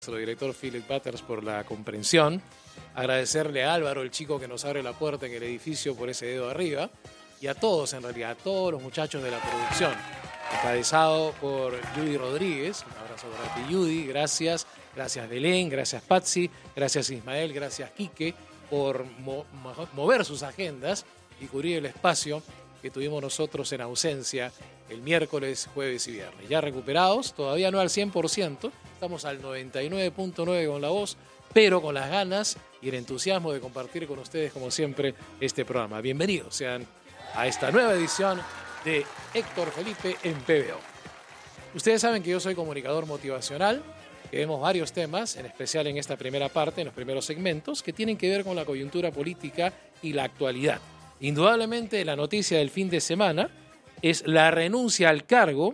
Nuestro director Philip Butters por la comprensión, agradecerle a Álvaro, el chico que nos abre la puerta en el edificio por ese dedo arriba, y a todos en realidad, a todos los muchachos de la producción, encabezado por Judy Rodríguez. Un abrazo para ti, Judy, gracias Belén, gracias Patsy, gracias Ismael, gracias Quique por mover sus agendas y cubrir el espacio que tuvimos nosotros en ausencia el miércoles, jueves y viernes. Ya recuperados, todavía no al 100%, estamos al 99.9 con la voz, pero con las ganas y el entusiasmo de compartir con ustedes, como siempre, este programa. Bienvenidos sean a esta nueva edición de Héctor Felipe en PBO. Ustedes saben que yo soy comunicador motivacional, que vemos varios temas, en especial en esta primera parte, en los primeros segmentos, que tienen que ver con la coyuntura política y la actualidad. Indudablemente la noticia del fin de semana es la renuncia al cargo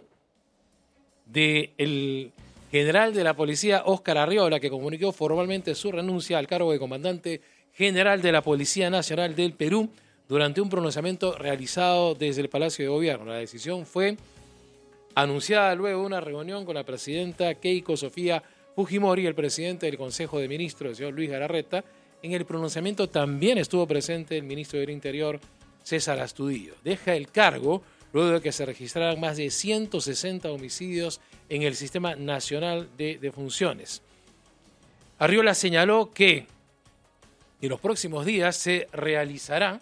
del general de la policía Óscar Arriola, que comunicó formalmente su renuncia al cargo de comandante general de la Policía Nacional del Perú durante un pronunciamiento realizado desde el Palacio de Gobierno. La decisión fue anunciada luego de una reunión con la presidenta Keiko Sofía Fujimori y el presidente del Consejo de Ministros, el señor Luis Galarreta. En el pronunciamiento también estuvo presente el ministro del Interior, César Astudillo. Deja el cargo luego de que se registraran más de 160 homicidios en el Sistema Nacional de Defunciones. Arriola señaló que en los próximos días se realizará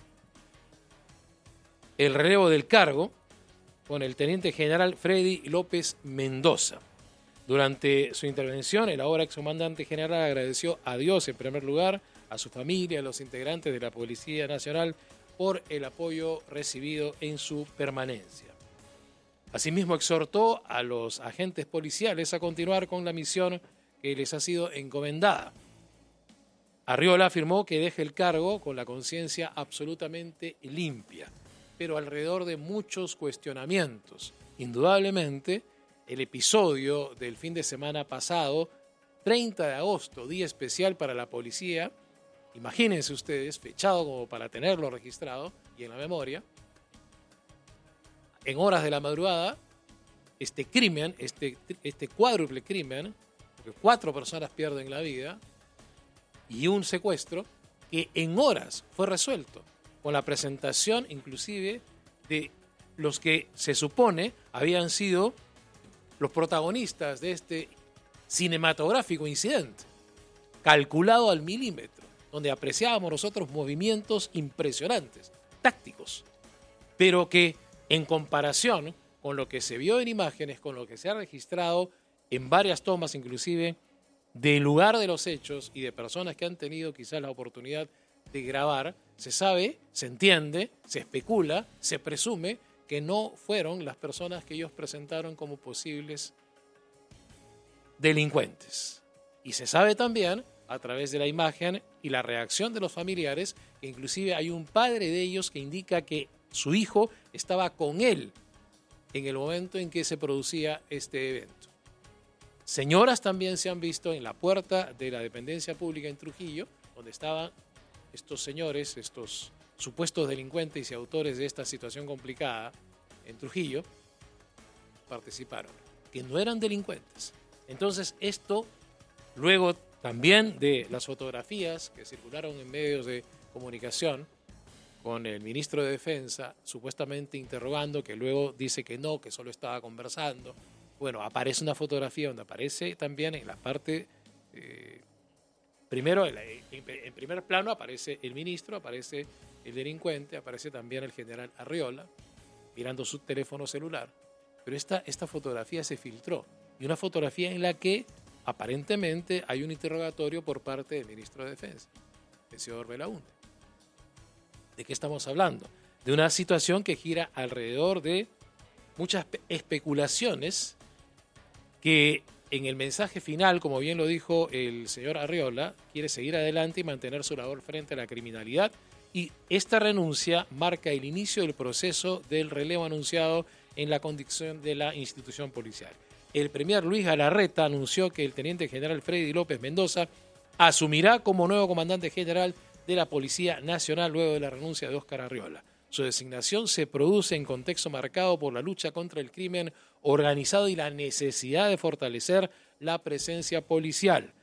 el relevo del cargo con el teniente general Freddy López Mendoza. Durante su intervención, el ahora excomandante general agradeció a Dios en primer lugar, a su familia, a los integrantes de la Policía Nacional por el apoyo recibido en su permanencia. Asimismo, exhortó a los agentes policiales a continuar con la misión que les ha sido encomendada. Arriola afirmó que deja el cargo con la conciencia absolutamente limpia, pero alrededor de muchos cuestionamientos. Indudablemente, el episodio del fin de semana pasado, 30 de agosto, día especial para la policía, imagínense ustedes, fechado como para tenerlo registrado y en la memoria, en horas de la madrugada, este crimen, este cuádruple crimen, porque 4 personas pierden la vida y un secuestro que en horas fue resuelto, con la presentación inclusive de los que se supone habían sido los protagonistas de este cinematográfico incidente, calculado al milímetro, donde apreciábamos nosotros movimientos impresionantes, tácticos, pero que en comparación con lo que se vio en imágenes, con lo que se ha registrado en varias tomas inclusive del lugar de los hechos y de personas que han tenido quizás la oportunidad de grabar, se sabe, se entiende, se especula, se presume que no fueron las personas que ellos presentaron como posibles delincuentes. Y se sabe también, a través de la imagen y la reacción de los familiares, que inclusive hay un padre de ellos que indica que su hijo estaba con él en el momento en que se producía este evento. Señoras también se han visto en la puerta de la dependencia pública en Trujillo, donde estaban estos señores, estos supuestos delincuentes y autores de esta situación complicada en Trujillo, participaron, que no eran delincuentes. Entonces esto, luego también de las fotografías que circularon en medios de comunicación con el ministro de Defensa, supuestamente interrogando, que luego dice que no, que solo estaba conversando. Bueno, aparece una fotografía donde aparece también en la parte, primero en primer plano aparece el ministro, aparece el delincuente, aparece también el general Arriola, mirando su teléfono celular. Pero esta fotografía se filtró, y una fotografía en la que aparentemente hay un interrogatorio por parte del ministro de Defensa, el señor Belaúnde. ¿De qué estamos hablando? De una situación que gira alrededor de muchas especulaciones que en el mensaje final, como bien lo dijo el señor Arriola, quiere seguir adelante y mantener su labor frente a la criminalidad, y esta renuncia marca el inicio del proceso del relevo anunciado en la conducción de la institución policial. El premier Luis Galarreta anunció que el teniente general Freddy López Mendoza asumirá como nuevo comandante general de la Policía Nacional luego de la renuncia de Óscar Arriola. Su designación se produce en contexto marcado por la lucha contra el crimen organizado y la necesidad de fortalecer la presencia policial.